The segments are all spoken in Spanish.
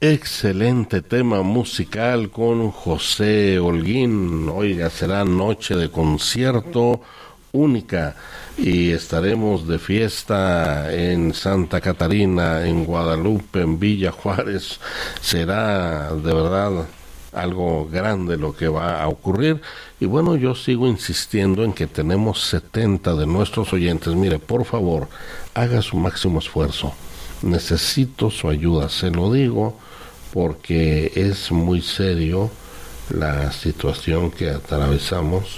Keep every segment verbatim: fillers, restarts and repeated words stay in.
Excelente tema musical con José Holguín. Oiga, será noche de concierto única y estaremos de fiesta en Santa Catarina, en Guadalupe, en Villa Juárez. Será de verdad algo grande lo que va a ocurrir. Y bueno, yo sigo insistiendo en que tenemos setenta de nuestros oyentes. Mire, por favor, haga su máximo esfuerzo. Necesito su ayuda, se lo digo, porque es muy serio la situación que atravesamos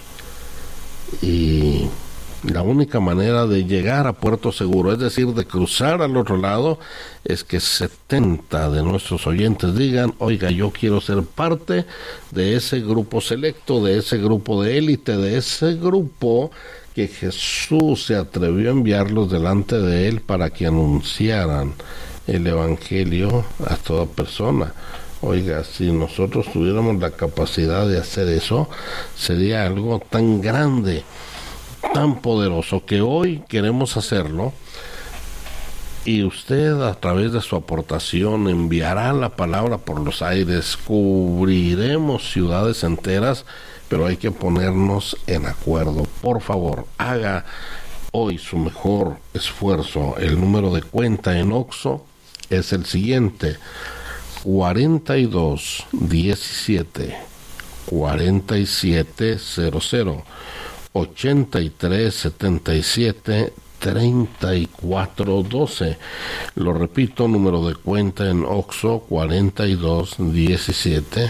y la única manera de llegar a Puerto Seguro, es decir, de cruzar al otro lado, es que setenta de nuestros oyentes digan: oiga, yo quiero ser parte de ese grupo selecto, de ese grupo de élite, de ese grupo que Jesús se atrevió a enviarlos delante de él para que anunciaran el evangelio a toda persona. Oiga, si nosotros tuviéramos la capacidad de hacer eso, sería algo tan grande, tan poderoso, que hoy queremos hacerlo. Y usted, a través de su aportación, enviará la palabra por los aires. Cubriremos ciudades enteras, pero hay que ponernos en acuerdo. Por favor, haga hoy su mejor esfuerzo. El número de cuenta en Oxxo es el siguiente: cuarenta y dos diecisiete cuarenta y siete cero cero, ochenta y tres setenta y siete treinta y cuatro doce. Lo repito, número de cuenta en Oxxo: cuarenta y dos diecisiete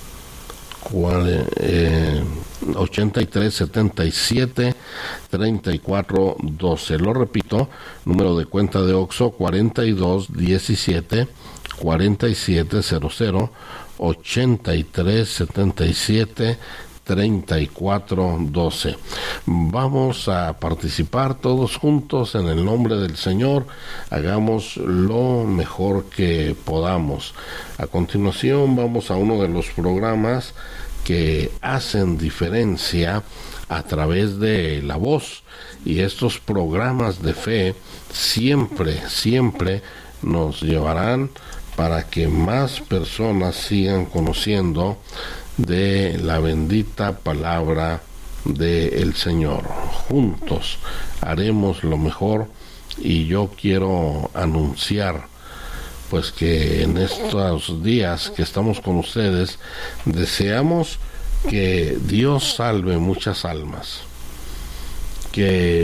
ochenta y tres setenta y siete treinta y cuatro doce. Lo repito, número de cuenta de Oxxo: cuarenta y dos diecisiete cuarenta y siete cero cero, ochenta y tres setenta y siete treinta y cuatro doce. Vamos a participar todos juntos en el nombre del Señor. Hagamos lo mejor que podamos. A continuación vamos a uno de los programas que hacen diferencia a través de la voz, y estos programas de fe siempre, siempre nos llevarán para que más personas sigan conociendo de la bendita palabra del Señor. Juntos haremos lo mejor, y yo quiero anunciar pues que en estos días que estamos con ustedes deseamos que Dios salve muchas almas, que